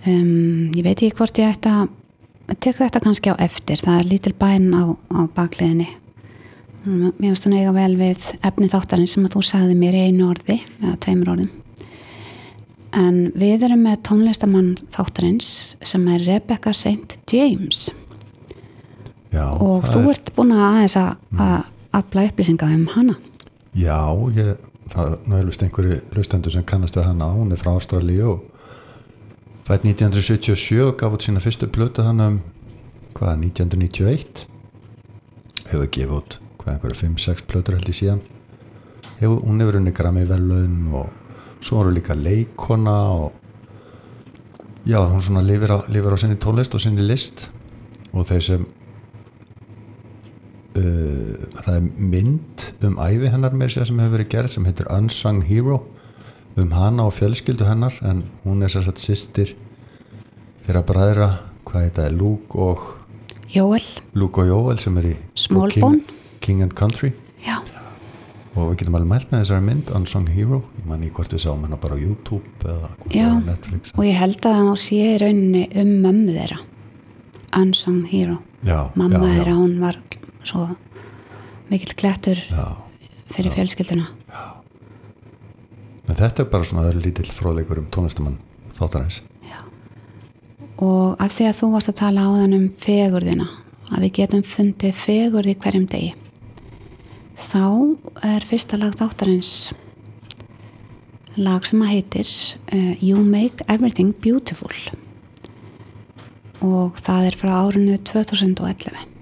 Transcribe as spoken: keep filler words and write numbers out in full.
um, ég veit ekki hvort ég ætti að tek þetta kannski á eftir, það er lítil bæn á, á bakliðinni. Mér finnst hún eiga vel við efni þáttarins sem að þú sagði mér í einu orði eða tveimur orðum. En við erum með tónlistamann þáttarins sem er Rebecca Saint James. Já, og þú er... ert búin að aðeins að að afla upplýsinga um hana. Já, ég, það er náttúrulega einhverju hlustendur sem kannast við hana. Hún er frá Ástralíu og fædd nítján hundruð sjötíu og sjö og gaf út sína fyrstu plötu hana um hvað, nítján hundruð níutíu og eitt. Hefur gefið út hvað einhverju fimm sex plötur held ég síðan. Hefur, hún hefur unni Grammy-verðlaun og svo voru líka leikona og já, hún svona lifir á, lifir á sinni tónlist og sinni list og þeir sem uh, það er mynd um ævi hennar meira sér sem hefur verið gerð sem heitir Unsung Hero um hana og fjölskyldu hennar en hún er sér satt systir þeirra bræðra, hvað heita er Luke og Jóel Luke og Jóel sem er í Smallbone King, King and Country já og við getum alveg mælt með þessari mynd Unsung Hero, ég man í hvort við sáum hennar bara á YouTube eða já, á Netflix og ég held að það sé í rauninni um mömmu þeirra Unsung Hero já, mamma já, þeirra, já. hún var svo mikill klettur já, fyrir já. fjölskylduna já. En þetta er bara svona öðru lítill fróðleikur um tónlistamann þáttarins já. Og af því að þú varst að tala áðan um fegurðina að við getum fundið fegurð í hverjum degi þá er fyrsta lag þáttarins lag sem að heitir uh, You Make Everything Beautiful og það er frá árinu tvö þúsund og ellefu